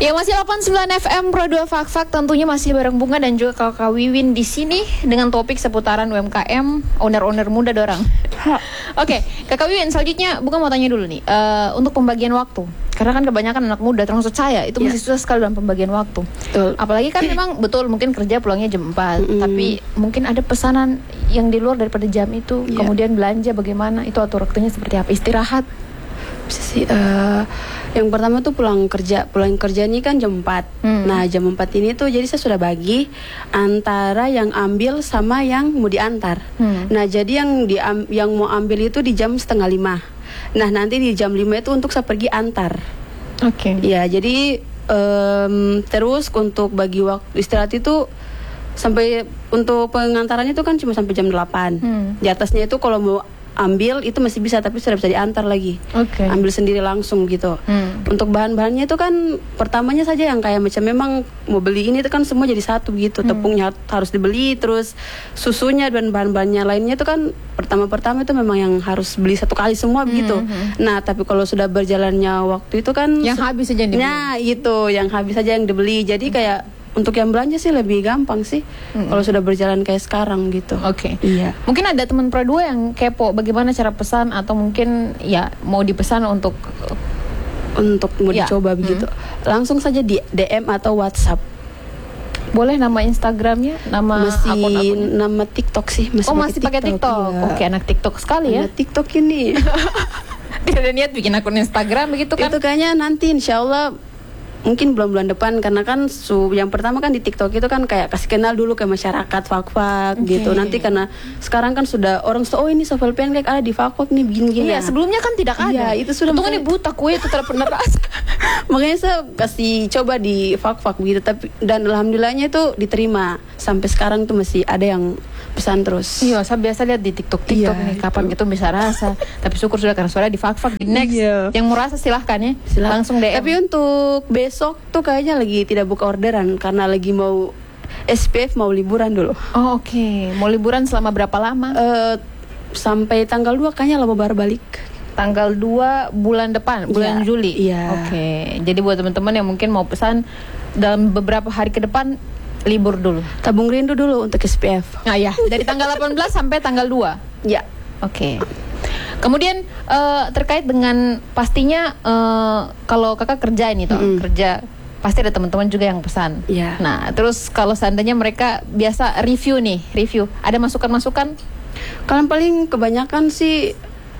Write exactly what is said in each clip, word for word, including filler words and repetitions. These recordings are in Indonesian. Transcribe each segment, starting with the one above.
Ya masih delapan puluh sembilan F M Pro dua Fak Fak, tentunya masih bareng Bunga dan juga Kakak Wiwin di sini dengan topik seputaran U M K M, owner-owner muda dorang. Oke, okay, Kakak Wiwin, selanjutnya Bunga mau tanya dulu nih, uh, untuk pembagian waktu. Karena kan kebanyakan anak muda, termasuk saya, itu masih yeah. susah sekali dalam pembagian waktu. Betul. Apalagi kan memang betul mungkin kerja pulangnya jam empat, mm-hmm. tapi mungkin ada pesanan yang di luar daripada jam itu, yeah. kemudian belanja bagaimana, itu atur waktunya seperti apa, istirahat. Bisa sih, uh, yang pertama tuh pulang kerja, pulang kerja ini kan jam empat. Hmm. Nah jam empat ini tuh jadi saya sudah bagi antara yang ambil sama yang mau diantar. Hmm. Nah jadi yang di yang mau ambil itu di jam setengah lima. Nah nanti di jam lima itu untuk saya pergi antar. Oke. Okay. Ya jadi um, terus untuk bagi waktu istirahat itu sampai untuk pengantarannya itu kan cuma sampai jam delapan. Hmm. Di atasnya itu kalau mau ambil itu masih bisa, tapi sudah bisa diantar lagi. Okay. Ambil sendiri langsung gitu. Hmm. Untuk bahan-bahannya itu kan pertamanya saja yang kayak macam memang mau beli ini itu kan semua jadi satu gitu. Hmm. Tepungnya harus dibeli, terus susunya dan bahan-bahannya lainnya itu kan pertama-pertama itu memang yang harus beli satu kali semua hmm. begitu. Hmm. Nah tapi kalau sudah berjalannya waktu itu kan yang habis saja yang dibeli. Nah itu yang habis saja yang dibeli. Jadi hmm. kayak untuk yang belanja sih lebih gampang sih mm-hmm. kalau sudah berjalan kayak sekarang gitu. Oke. Okay. Iya. Mungkin ada teman Pro dua yang kepo bagaimana cara pesan atau mungkin ya mau dipesan untuk untuk mau ya. dicoba begitu. Mm-hmm. Langsung saja di D M atau WhatsApp. Boleh nama Instagramnya, nama masih akun-akunnya? Nama TikTok sih. Masih oh masih pakai TikTok. Ya. Oke, anak TikTok sekali ya. Anak TikTok ini. Tidak ada niat bikin akun Instagram begitu kan? Itu kayaknya nanti insya Allah mungkin bulan-bulan depan, karena kan su, yang pertama kan di TikTok itu kan kayak kasih kenal dulu ke masyarakat Fak-Fak okay. gitu. Nanti karena sekarang kan sudah orang so, oh ini Sovel Pancake ada di Fak-Fak nih begini-begini. Iya, sebelumnya kan tidak ada. Iya, itu sudah. Untung ini buta kue itu tidak pernah rasa. Makanya saya kasih coba di Fak-Fak gitu, tapi dan alhamdulillahnya itu diterima. Sampai sekarang tuh masih ada yang pesan terus. Iya, saya biasa lihat di TikTok TikTok iya, nih kapan gitu bisa rasa. Tapi syukur sudah karena sudah di Fak-Fak. Di next iya. yang mau rasa silahkan ya. Silahkan. Langsung D M. Tapi untuk besok tuh kayaknya lagi tidak buka orderan karena lagi mau S P F, mau liburan dulu. Oh, oke. Okay. Mau liburan selama berapa lama? Uh, sampai tanggal dua kayaknya lama baru balik. Tanggal dua bulan depan, bulan ya, Juli. Iya. Oke. Okay. Jadi buat teman-teman yang mungkin mau pesan dalam beberapa hari ke depan libur dulu. Tabung rindu dulu untuk S P F. Nah ya, dari tanggal delapan belas sampai tanggal dua. Ya. Oke. Okay. Kemudian uh, terkait dengan pastinya uh, kalau kakak kerja ini toh, mm-hmm. kerja pasti ada teman-teman juga yang pesan. Yeah. Nah, terus kalau seandainya mereka biasa review nih, review, ada masukan-masukan? Kalau paling kebanyakan sih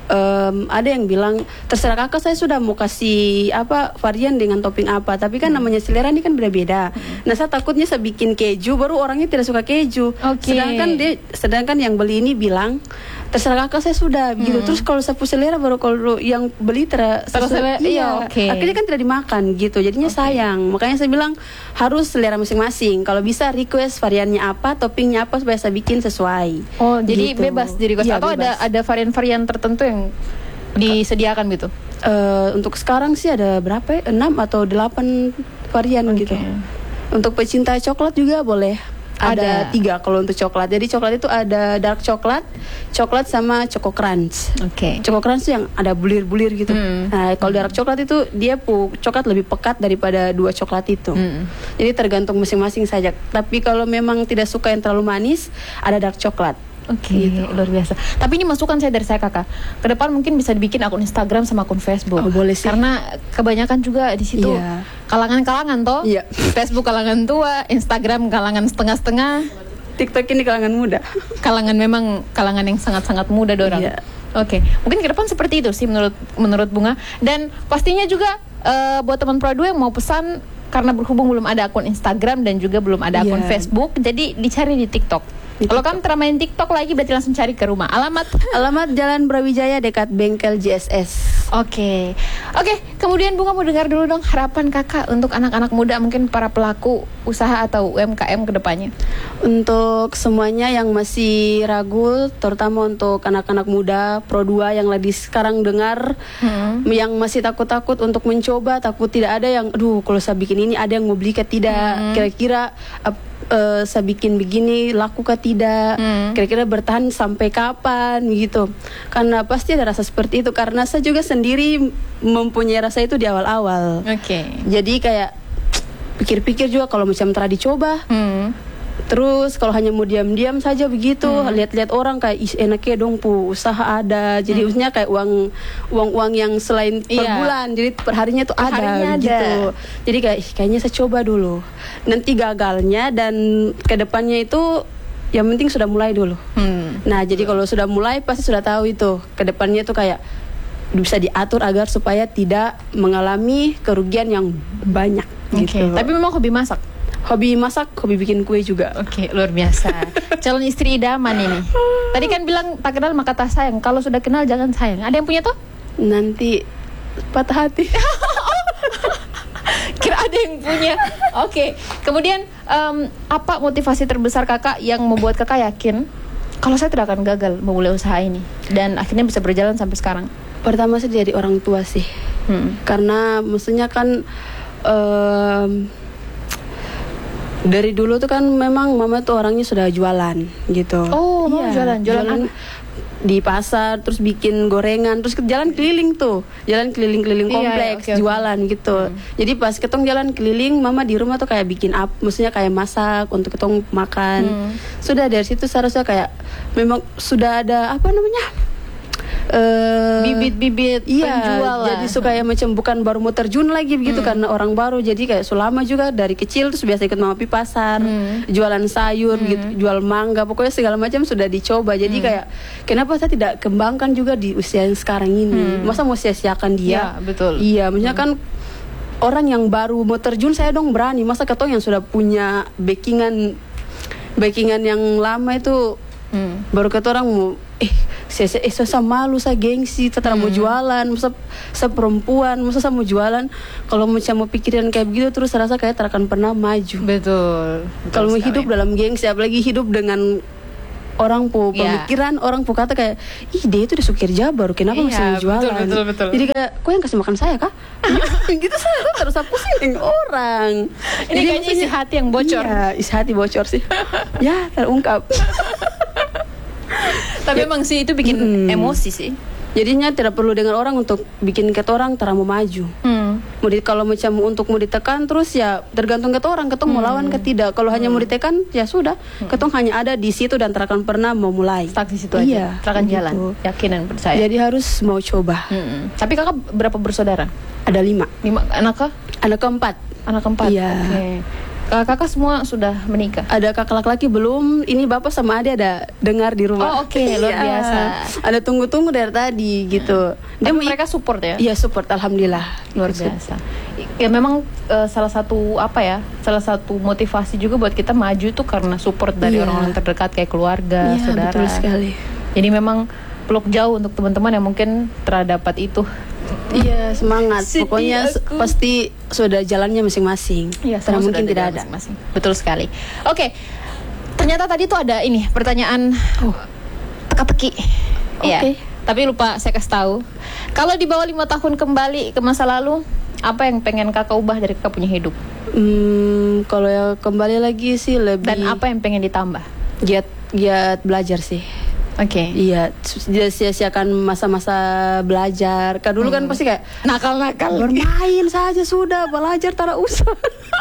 um, ada yang bilang terserah kakak, saya sudah mau kasih apa varian dengan topping apa, tapi kan hmm. namanya selera ini kan beda-beda. Hmm. Nah, saya takutnya saya bikin keju baru orangnya tidak suka keju. Okay. Sedangkan dia sedangkan yang beli ini bilang terserah kakak, saya sudah gitu. Hmm. Terus kalau sapu selera baru kalau yang beli ter terus selera, iya, okay. akhirnya kan tidak dimakan gitu. Jadinya okay. sayang. Makanya saya bilang harus selera masing-masing. Kalau bisa request variannya apa, toppingnya apa supaya saya bikin sesuai. Oh, gitu. Jadi bebas di request ya, atau bebas. ada ada varian-varian tertentu yang disediakan gitu? Uh, untuk sekarang sih ada berapa ya? enam atau delapan varian okay. gitu. Untuk pecinta coklat juga boleh. Ada, ada tiga kalau untuk coklat. Jadi coklat itu ada dark coklat, coklat sama choco crunch. Oke. Okay. Choco crunch itu yang ada bulir-bulir gitu. Hmm. Nah, kalau dark coklat itu dia pu coklat lebih pekat daripada dua coklat itu. Hmm. Jadi tergantung masing-masing saja. Tapi kalau memang tidak suka yang terlalu manis, ada dark coklat. Oke, okay, gitu. Luar biasa. Tapi ini masukan saya dari saya kakak. Ke depan mungkin bisa dibikin akun Instagram sama akun Facebook. Oh, boleh sih. Karena kebanyakan juga di situ yeah. kalangan-kalangan toh. Yeah. Facebook kalangan tua, Instagram kalangan setengah-setengah, TikTok ini kalangan muda. Kalangan memang kalangan yang sangat-sangat muda dorang. Yeah. Oke, okay. Mungkin ke depan seperti itu sih menurut menurut Bunga. Dan pastinya juga uh, buat teman Pro dua yang mau pesan, karena berhubung belum ada akun Instagram dan juga belum ada akun yeah. Facebook, jadi dicari di TikTok. Kalau kamu termain TikTok lagi berarti langsung cari ke rumah. Alamat Alamat Jalan Brawijaya dekat bengkel J S S. Oke. Okay. Oke, okay, kemudian Bunga mau dengar dulu dong harapan kakak untuk anak-anak muda, mungkin para pelaku usaha atau U M K M ke depannya. Untuk semuanya yang masih ragu, terutama untuk anak-anak muda Pro dua yang lagi sekarang dengar, hmm. yang masih takut-takut untuk mencoba, takut tidak ada yang aduh kalau saya bikin ini ada yang mau beli ke tidak, hmm. kira-kira uh, uh, saya bikin begini laku kah tidak, hmm. kira-kira bertahan sampai kapan gitu. Karena pasti ada rasa seperti itu, karena saya juga sendiri mempunyai rasa itu di awal-awal. Oke. Okay. Jadi kayak pikir-pikir juga kalau macam telah dicoba. Hmm. Terus kalau hanya mau diam-diam saja begitu, Hmm. lihat-lihat orang kayak ih enaknya dong pu usaha ada. Jadi Hmm. maksudnya kayak uang uang-uang yang selain per Iya. bulan, jadi per harinya tuh ada Harinya ada. gitu. Jadi kayak ih, kayaknya saya coba dulu. Nanti gagalnya dan kedepannya itu yang penting sudah mulai dulu. Hmm. Nah, jadi kalau sudah mulai pasti sudah tahu itu kedepannya tuh kayak bisa diatur agar supaya tidak mengalami kerugian yang banyak Oke. gitu. Tapi memang hobi masak. Hobi masak, hobi bikin kue juga. Oke, luar biasa. Calon istri idaman ini. Tadi kan bilang tak kenal maka tak sayang. Kalau sudah kenal jangan sayang. Ada yang punya tuh? Nanti patah hati. Kira ada yang punya. Oke. Kemudian em, apa motivasi terbesar kakak yang membuat kakak yakin kalau saya tidak akan gagal memulai usaha ini dan akhirnya bisa berjalan sampai sekarang? Pertama sih dari orang tua sih. Hmm. Karena maksudnya kan em, dari dulu tuh kan memang mama tuh orangnya sudah jualan gitu. Oh, mama jualan. Jualan apa? Di pasar, terus bikin gorengan, terus ke jalan keliling tuh, jalan keliling-keliling Iya, kompleks, iya, oke, oke. jualan gitu. Jadi pas ketong jalan keliling, mama di rumah tuh kayak bikin up, maksudnya kayak masak untuk ketong makan. Hmm. Sudah dari situ seharusnya kayak memang sudah ada apa namanya? Eh, Bibit-bibit Iya, penjual lah. jadi suka ya macam bukan baru mau terjun lagi begitu karena orang baru. Jadi kayak selama juga dari kecil terus biasa ikut mama pi pasar, Hmm. jualan sayur, begitu, jual mangga, pokoknya segala macam sudah dicoba. Jadi kayak kenapa saya tidak kembangkan juga di usia yang sekarang ini? Masa mau sia-siakan dia? Iya, betul. Iya, maksudnya kan orang yang baru mau terjun saya dong berani. Masa ketong yang sudah punya backingan backingan yang lama itu Hmm. baru kata orang mau eh saya saya eh, saya malu saya gengsi tetap mau jualan masa saya perempuan masa saya mau jualan kalau macam mau pikiran kayak begitu terus rasa kayak tak akan pernah maju. Betul. Kalau mau hidup dalam gengsi apalagi hidup dengan orang pu Iya. pemikiran orang pu kata kayak ih dia itu udah sukir baru kenapa Iya, masih mau jualan. betul, betul, betul. Jadi kayak kau yang kasih makan saya kah? Gitu saya tuh terus aku pusing orang. Ini Jadi kayaknya isi maksudnya- hati yang bocor. Iya, isi hati bocor sih. Ya terungkap. Tapi emang sih itu bikin Hmm. emosi sih. Jadinya tidak perlu dengan orang untuk bikin ket orang tara mau maju. Hmm. Mau di, kalau macam untuk mau ditekan terus ya tergantung ket orang, ketong mau lawan ke tidak. Kalau hanya mau ditekan ya sudah, ketong hanya ada di situ dan tak akan pernah mau mulai. Stuck di situ aja. Iya, Silakan gitu. jalan. Yakin dan percaya. Jadi harus mau coba. Hmm. Tapi kakak berapa bersaudara? Ada lima. Lima anak kah? Anak keempat. Anak keempat. Iya. Oke. Kakak-kakak semua sudah menikah. Ada kakak laki-laki belum. Ini bapak sama adik ada dengar di rumah. Oh, oke, luar Iya. biasa. Ada tunggu-tunggu dari tadi gitu. Dia mau mereka support ya? Iya support, alhamdulillah. Luar biasa. Ya memang eh, salah satu apa ya? Salah satu motivasi juga buat kita maju tuh karena support dari Iya. orang-orang terdekat kayak keluarga, Iya, saudara. betul sekali. Jadi memang peluk jauh untuk teman-teman yang mungkin terdapat itu. Iya semangat. Sedih Pokoknya s- aku. pasti sudah jalannya masing-masing. Iya, Karena semua mungkin sudah tidak jalan ada. masing-masing. Betul sekali. Oke. Ternyata tadi tuh ada ini pertanyaan Oh, teka-teki. Iya. Oke. Tapi lupa saya kasih tahu. Kalau di bawah lima tahun kembali ke masa lalu, apa yang pengen kakak ubah dari kakak punya hidup? hmm, kalau ya kembali lagi sih lebih Dan apa yang pengen ditambah? giat giat belajar sih. Oke. Iya, s- dia sia-siakan masa-masa belajar. Kan dulu kan pasti kayak Nakal-nakal. bermain saja sudah, belajar tak ada usah.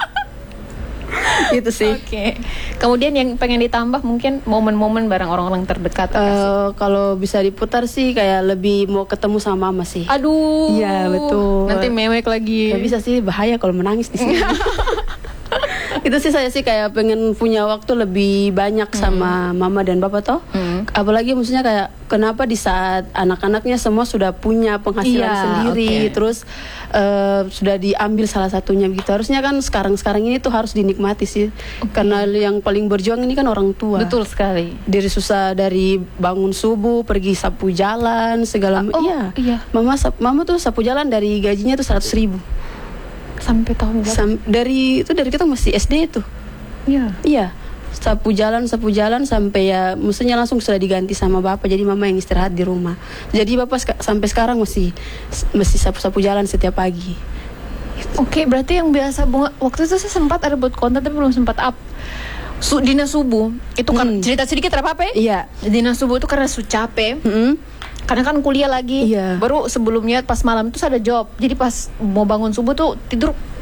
Gitu sih. Oke. Kemudian yang pengen ditambah mungkin momen-momen bareng orang-orang terdekat. Eh, kalau bisa diputar sih kayak lebih mau ketemu sama mama sih. Aduh. Iya, betul. Nanti mewek lagi. Gak bisa sih, bahaya kalau menangis di sini. Itu sih saya sih kayak pengen punya waktu lebih banyak sama mama dan bapak toh. Hmm. Apalagi maksudnya kayak kenapa di saat anak-anaknya semua sudah punya penghasilan Iya, sendiri, oke. terus eh, sudah diambil salah satunya gitu. Harusnya kan sekarang-sekarang ini tuh harus dinikmati sih. Karena yang paling berjuang ini kan orang tua. Betul sekali. Dari susah dari bangun subuh pergi sapu jalan segala Oh, iya. iya. Mama sap- mama tuh sapu jalan dari gajinya tuh seratus ribu. Sampai tahun berapa? Sam- dari itu dari kita masih S D itu. Iya. Iya. Sapu jalan sapu jalan sampai ya mestinya langsung sudah diganti sama bapak jadi mama yang istirahat di rumah. Jadi bapak seka- sampai sekarang masih masih sapu-sapu jalan setiap pagi. Oke, berarti yang biasa bunga waktu itu saya sempat ada buat konten tapi belum sempat up. Su, Dina subuh itu kan Hmm. cerita sedikit apa apa ya? Iya. Dina subuh itu karena su capek. Mm-mm. Karena kan kuliah lagi. Iya. Baru sebelumnya pas malam itu saya ada job. Jadi pas mau bangun subuh tuh tidur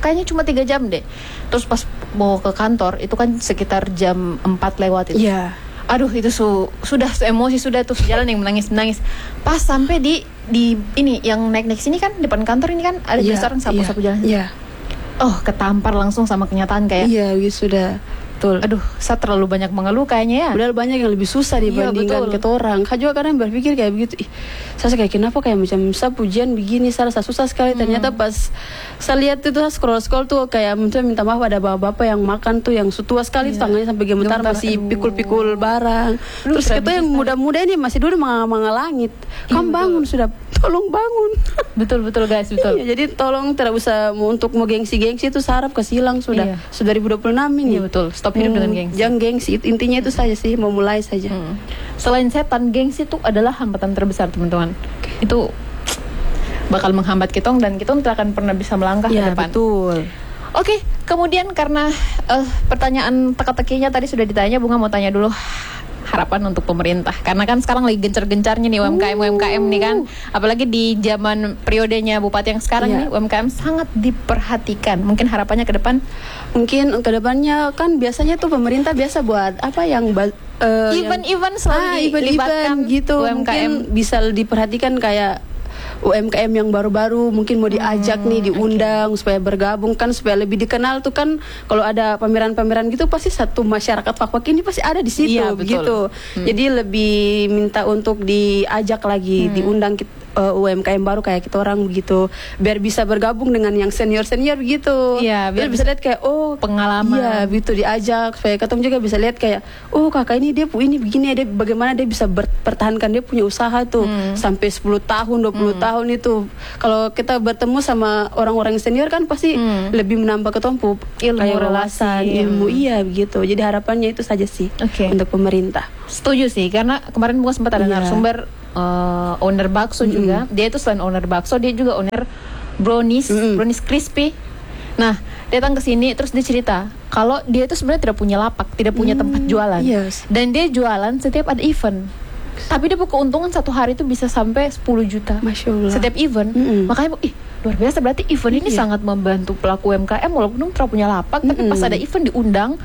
kayaknya cuma tiga jam deh. Terus pas mau ke kantor itu kan sekitar jam empat lewat itu. Iya. Aduh itu su sudah su emosi sudah tuh jalan yang menangis menangis. Pas sampai di di ini yang naik naik sini kan depan kantor ini kan ada Iya, restoran sapu-sapu iya, jalan. Iya. Oh ketampar langsung sama kenyataan kayak. Iya, sudah. Betul. Aduh, saya terlalu banyak mengeluh kayaknya ya. Padahal banyak yang lebih susah dibandingkan Iya, kita orang. Kak juga kadang berpikir kayak begitu. Ih, saya kayak kenapa kayak macam saya pujian begini, saya rasa susah sekali. Hmm. Ternyata pas saya lihat itu saya scroll scroll tuh kayak macam minta maaf ada bapak-bapak yang makan tuh yang tua sekali, Iya. tangannya sampai gemetar Gemetar, masih aduh. pikul-pikul barang. Aduh, Terus saya kita yang bisa muda-muda ini masih dulu manga-manga langit. Iya, Kamu betul. bangun sudah, tolong bangun. Betul betul guys, betul. Iya, jadi tolong tidak usah mau untuk mau gengsi-gengsi itu sarap kesilang sudah. Iya. Sudah dua ribu dua puluh enam ini. Iya betul. Stop hidup Hmm, dengan gengsi. Jangan gengsi, intinya itu saja sih, mau mulai saja. Hmm. Selain setan, gengsi itu adalah hambatan terbesar teman-teman. Itu bakal menghambat kita dan kita tidak akan pernah bisa melangkah ke Ya depan. betul. Oke, kemudian karena eh, pertanyaan teka-tekinya tadi sudah ditanya, Bunga mau tanya dulu harapan untuk pemerintah. Karena kan sekarang lagi gencar-gencarnya nih U M K M U M K M nih kan. Apalagi di zaman periodenya Bupati yang sekarang Iya. nih U M K M sangat diperhatikan. Mungkin harapannya ke depan Mungkin kedepannya kan biasanya tuh pemerintah biasa buat apa yang ba- eh, yang- event-event selalu ah, dilibatkan event-event gitu. U M K M. Mungkin bisa diperhatikan kayak U M K M yang baru-baru mungkin mau diajak Hmm, nih, diundang supaya bergabung kan, supaya lebih dikenal tuh kan. Kalau ada pameran-pameran gitu pasti satu masyarakat Fakfak ini pasti ada di situ. Iya, betul. Begitu. Jadi lebih minta untuk diajak lagi, Hmm. diundang kit- eh, U M K M baru kayak kita orang begitu, biar bisa bergabung dengan yang senior-senior begitu. Iya, biar biar bisa lihat kayak oh pengalaman. Iya, begitu diajak supaya ketemu juga bisa lihat kayak oh kakak ini dia pu ini begini ya, dia bagaimana dia bisa berpertahankan dia punya usaha tuh Hmm. sampai sepuluh tahun, dua puluh tahun itu. Kalau kita bertemu sama orang-orang senior kan pasti Hmm. lebih menambah ketompu Ilmu, kayak relasi. wawasan, ilmu, iya begitu. Jadi harapannya itu saja sih Oke. untuk pemerintah. Setuju sih, karena kemarin Bunga sempat ada Iya. narasumber uh, owner bakso juga. Dia itu selain owner bakso, dia juga owner brownies, Mm-mm. brownies crispy. Nah, dia datang ke sini terus dia cerita kalau dia itu sebenarnya tidak punya lapak, tidak punya tempat jualan. yes. Dan dia jualan setiap ada event. Tapi dia keuntungan satu hari itu bisa sampai sepuluh juta. Masya Allah. Setiap event. Mm-mm. Makanya ih, luar biasa, berarti event ini Iya. sangat membantu pelaku U M K M walaupun tidak punya lapak, tapi Mm-mm. pas ada event diundang.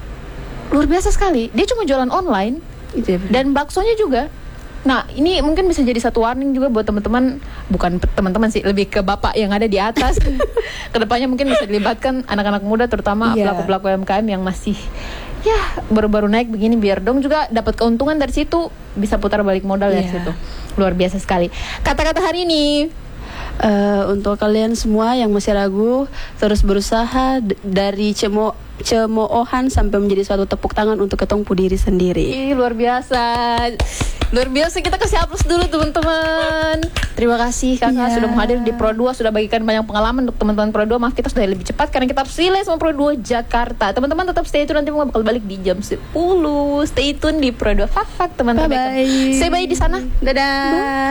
Luar biasa sekali. Dia cuma jualan online. Itu ya, benar. Dan baksonya juga. Nah, ini mungkin bisa jadi satu warning juga buat teman-teman, bukan pe- teman-teman sih, lebih ke bapak yang ada di atas. Kedepannya mungkin bisa dilibatkan anak-anak muda, terutama Iya. pelaku-pelaku U M K M yang masih ya baru-baru naik begini, biar dong juga dapat keuntungan dari situ, bisa putar balik modal dari Iya. situ. Luar biasa sekali. Kata-kata hari ini, Eh, untuk kalian semua yang masih ragu, terus berusaha d- dari cemo cemoohan sampai menjadi suatu tepuk tangan untuk ketemu diri sendiri. ih, luar biasa. Luar biasa, kita kasih aplaus dulu teman-teman. Terima kasih kakak Iya. sudah menghadir di Pro dua, sudah bagikan banyak pengalaman untuk teman-teman Pro dua. Maaf kita sudah lebih cepat karena kita harus relay sama Pro dua Jakarta. Teman-teman tetap stay tune, nanti mau bakal balik di jam sepuluh. Stay tune di Pro dua Fak Fak teman-teman. Bye-bye. Say bye di sana. Dadah.